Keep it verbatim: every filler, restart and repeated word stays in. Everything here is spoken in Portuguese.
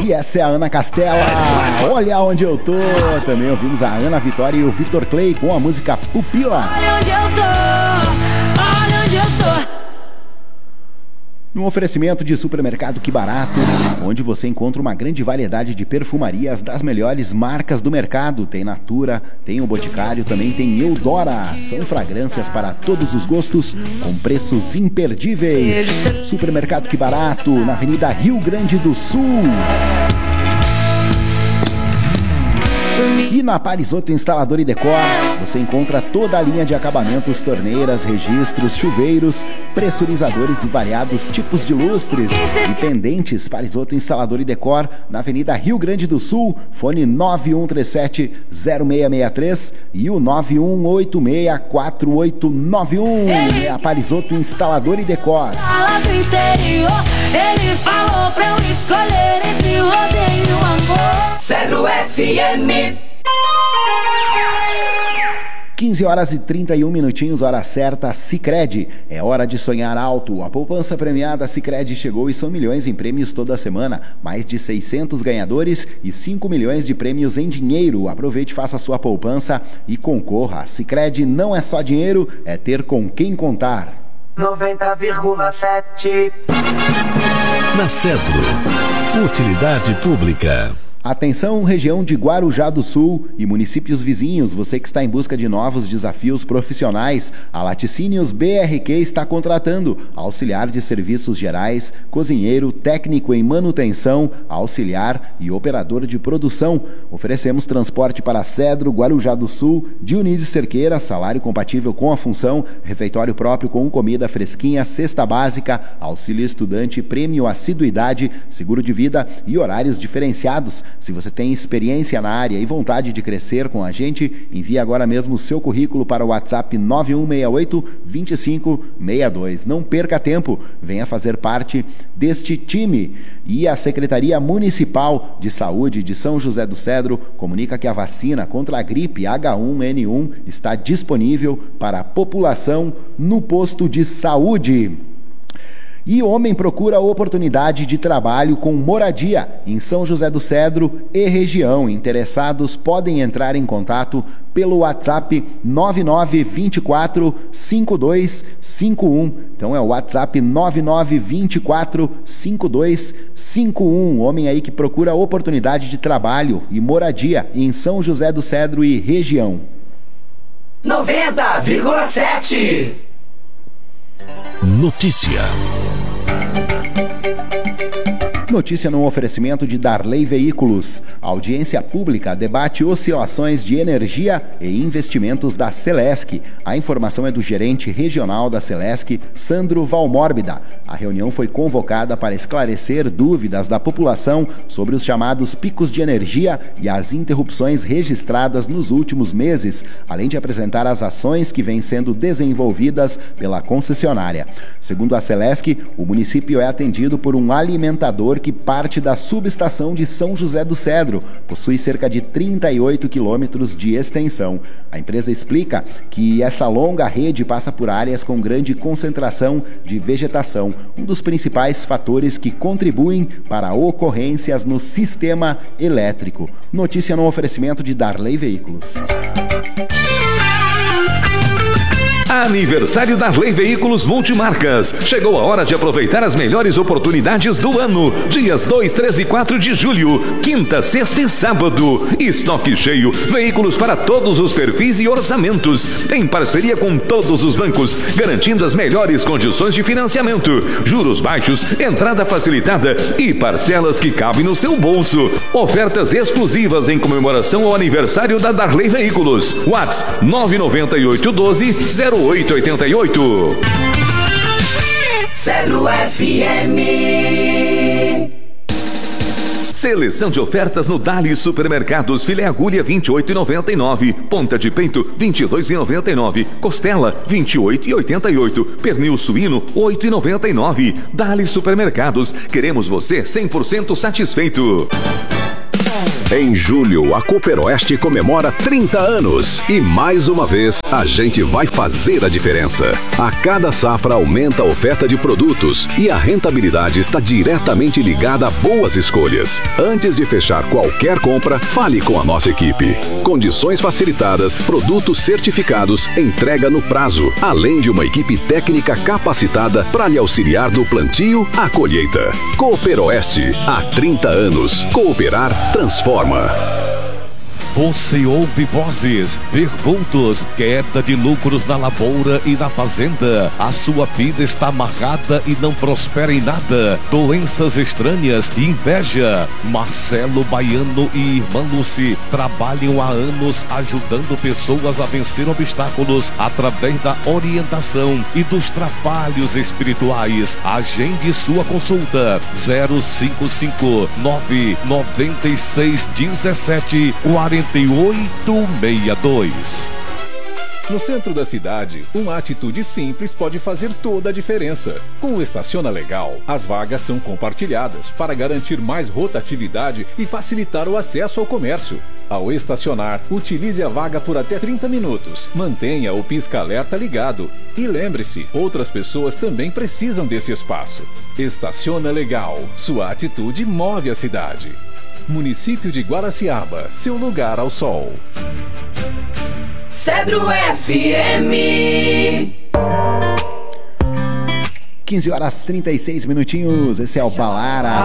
E essa é a Ana Castela, Olha Onde Eu Tô. Também ouvimos a Ana Vitória e o Vitor Clay com a música Pupila. Olha onde eu tô, olha onde eu tô. Num oferecimento de Supermercado Que Barato, onde você encontra uma grande variedade de perfumarias das melhores marcas do mercado. Tem Natura, tem o Boticário, também tem Eudora. São fragrâncias para todos os gostos, com preços imperdíveis. Supermercado Que Barato, na Avenida Rio Grande do Sul. E na Parisotto Instalador e Decor, você encontra toda a linha de acabamentos, torneiras, registros, chuveiros, pressurizadores e variados tipos de lustres e pendentes. Parisotto Instalador e Decor, na Avenida Rio Grande do Sul, fone nove um três sete zero seis seis três e o nove um oito seis quatro oito nove um. É a Parisotto Instalador e Decor. Fala do interior, ele falou pra eu escolher entre o rodeio e o amor. Cedro F M. quinze horas e trinta e um minutinhos, hora certa, Sicredi. É hora de sonhar alto. A poupança premiada Sicredi chegou e são milhões em prêmios toda semana. Mais de seiscentos ganhadores e cinco milhões de prêmios em dinheiro. Aproveite, faça sua poupança e concorra. Sicredi não é só dinheiro, é ter com quem contar. noventa vírgula sete. Na Cedro, utilidade pública. Atenção, região de Guarujá do Sul e municípios vizinhos, você que está em busca de novos desafios profissionais, a Laticínios B R Q está contratando auxiliar de serviços gerais, cozinheiro, técnico em manutenção, auxiliar e operador de produção. Oferecemos transporte para Cedro, Guarujá do Sul, Dionísio Cerqueira, salário compatível com a função, refeitório próprio com comida fresquinha, cesta básica, auxílio estudante, prêmio assiduidade, seguro de vida e horários diferenciados. Se você tem experiência na área e vontade de crescer com a gente, envie agora mesmo o seu currículo para o WhatsApp nove um seis oito, dois cinco seis dois. Não perca tempo, venha fazer parte deste time. E a Secretaria Municipal de Saúde de São José do Cedro comunica que a vacina contra a gripe H um N um está disponível para a população no posto de saúde. E homem procura oportunidade de trabalho com moradia em São José do Cedro e região. Interessados podem entrar em contato pelo WhatsApp nove nove dois quatro cinco dois cinco um. Então é o WhatsApp nove nove dois quatro cinco dois cinco um. Homem aí que procura oportunidade de trabalho e moradia em São José do Cedro e região. noventa vírgula sete. Notícia. Notícia no oferecimento de Darley Veículos. A audiência pública debate oscilações de energia e investimentos da Celesc. A informação é do gerente regional da Celesc, Sandro Valmórbida. A reunião foi convocada para esclarecer dúvidas da população sobre os chamados picos de energia e as interrupções registradas nos últimos meses, além de apresentar as ações que vêm sendo desenvolvidas pela concessionária. Segundo a Celesc, o município é atendido por um alimentador que parte da subestação de São José do Cedro, possui cerca de trinta e oito quilômetros de extensão. A empresa explica que essa longa rede passa por áreas com grande concentração de vegetação, um dos principais fatores que contribuem para ocorrências no sistema elétrico. Notícia no oferecimento de Darley Veículos. Aniversário Darley Veículos Multimarcas. Chegou a hora de aproveitar as melhores oportunidades do ano. Dias dois, três e quatro de julho. Quinta, sexta e sábado. Estoque cheio. Veículos para todos os perfis e orçamentos. Em parceria com todos os bancos, garantindo as melhores condições de financiamento. Juros baixos, entrada facilitada e parcelas que cabem no seu bolso. Ofertas exclusivas em comemoração ao aniversário da Darley Veículos. WhatsApp nove nove oito um dois zero oito oito oito. Cedro F M. Seleção de ofertas no Dali Supermercados. Filé agulha vinte e oito reais e noventa e nove centavos. Ponta de peito vinte e dois reais e noventa e nove centavos. Costela vinte e oito reais e oitenta e oito centavos. Pernil suíno oito reais e noventa e nove centavos. Dali Supermercados. Queremos você cem por cento satisfeito. Em julho, a Cooperoeste comemora trinta anos e mais uma vez a gente vai fazer a diferença. A cada safra aumenta a oferta de produtos e a rentabilidade está diretamente ligada a boas escolhas. Antes de fechar qualquer compra, fale com a nossa equipe. Condições facilitadas, produtos certificados, entrega no prazo, além de uma equipe técnica capacitada para lhe auxiliar do plantio à colheita. Cooperoeste, há trinta anos. Cooperar transforma. Você ouve vozes, ver vultos, queda de lucros na lavoura e na fazenda. A sua vida está amarrada e não prospera em nada. Doenças estranhas e inveja. Marcelo Baiano e irmã Lucy trabalham há anos ajudando pessoas a vencer obstáculos através da orientação e dos trabalhos espirituais. Agende sua consulta zero cinco cinco nove nove seis um sete quatro oito seis dois. No centro da cidade, uma atitude simples pode fazer toda a diferença. Com o Estaciona Legal, as vagas são compartilhadas para garantir mais rotatividade e facilitar o acesso ao comércio. Ao estacionar, utilize a vaga por até trinta minutos. Mantenha o pisca-alerta ligado. E lembre-se, outras pessoas também precisam desse espaço. Estaciona Legal. Sua atitude move a cidade. Município de Guaraciaba, seu lugar ao sol. Cedro F M. quinze horas e trinta e seis minutinhos. Esse é o Balara.